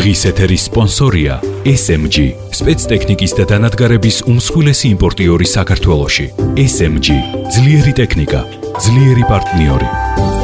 დღის ეთერის სპონსორია SMG, სპეცტექნიკის და დანადგარების უმსხვილესი იმპორტიორი საქართველოში. SMG, ძლიერი ტექნიკა, ძლიერი პარტნიორი.